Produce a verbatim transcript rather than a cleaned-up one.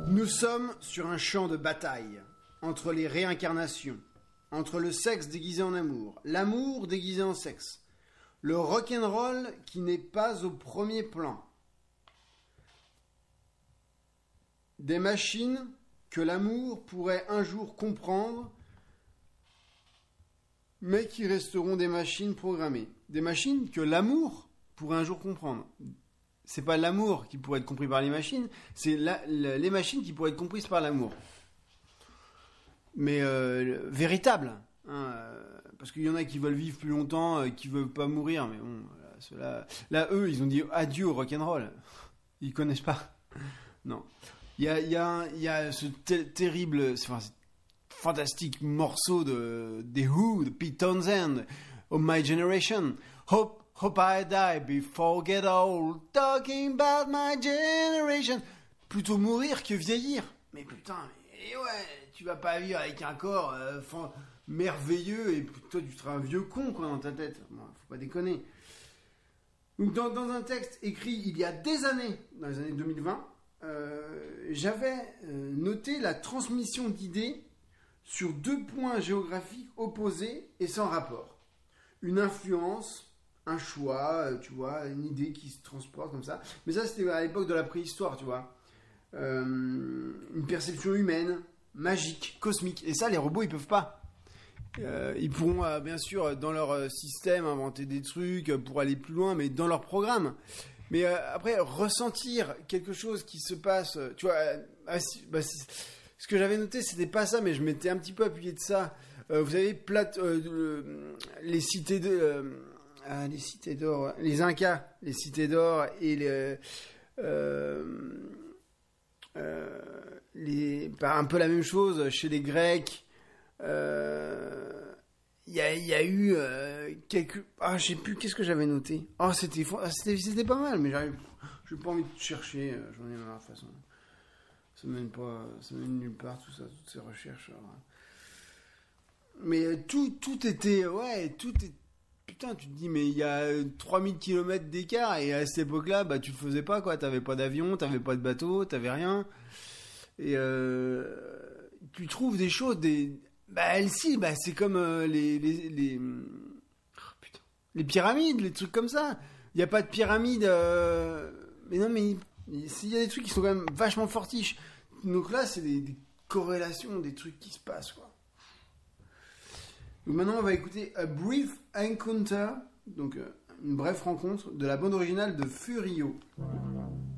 Nous sommes sur un champ de bataille, entre les réincarnations, entre le sexe déguisé en amour, l'amour déguisé en sexe, le rock'n'roll qui n'est pas au premier plan, des machines que l'amour pourrait un jour comprendre, mais qui resteront des machines programmées. Des machines que l'amour pourrait un jour comprendre. C'est pas l'amour qui pourrait être compris par les machines, c'est la, la, les machines qui pourraient être comprises par l'amour. Mais euh, véritable. Hein, euh, parce qu'il y en a qui veulent vivre plus longtemps, euh, qui veulent pas mourir, mais bon, là, ceux-là, là, eux, ils ont dit adieu au rock'n'roll. Ils connaissent pas. Non. Il y a, il y a, il y a ce ter- terrible, enfin, ce fantastique morceau de des Who, de Pete Townsend, of My Generation. Hope. Hope I die before I get old, talking about my generation. Plutôt mourir que vieillir. Mais putain, mais ouais, tu vas pas vivre avec un corps euh, fan, merveilleux et toi tu seras un vieux con quoi dans ta tête. Bon, faut pas déconner. Donc dans, dans un texte écrit il y a des années, dans les années deux mille vingt, euh, j'avais euh, noté la transmission d'idées sur deux points géographiques opposés et sans rapport. Une influence, un choix, tu vois, une idée qui se transporte comme ça. Mais ça, c'était à l'époque de la préhistoire, tu vois. Euh, une perception humaine, magique, cosmique. Et ça, les robots, ils peuvent pas. Euh, ils pourront, euh, bien sûr, dans leur système, inventer des trucs pour aller plus loin, mais dans leur programme. Mais euh, après, ressentir quelque chose qui se passe, tu vois... Euh, ah, si, bah, si, ce que j'avais noté, c'était pas ça, mais je m'étais un petit peu appuyé de ça. Euh, vous avez plate, euh, euh, les cités de... Euh, Ah, les cités d'or, les Incas, les cités d'or et les, euh, euh, les, bah, un peu la même chose chez les Grecs. Il euh, y a, y a eu euh, quelques, ah, je sais plus, qu'est-ce que j'avais noté. Oh, c'était, c'était, c'était pas mal, mais j'arrive, j'ai pas envie de chercher. J'en ai marre de toute façon. Ça mène pas, ça mène nulle part tout ça, toutes ces recherches. Alors. Mais tout, tout était, ouais, tout était. Putain, tu te dis, mais il y a trois mille kilomètres d'écart, et à cette époque-là, bah, tu le faisais pas, quoi. T'avais pas d'avion, t'avais pas de bateau, t'avais rien. Et, euh, tu trouves des choses, des, bah, elles, si, bah, c'est comme, euh, les, les, les, oh, putain, les pyramides, les trucs comme ça. Il y a pas de pyramide, euh, mais non, mais, il y a des trucs qui sont quand même vachement fortiches. Donc là, c'est des, des corrélations, des trucs qui se passent, quoi. Donc maintenant, on va écouter A Brief Encounter, donc euh, une brève rencontre de la bande originale de Furio.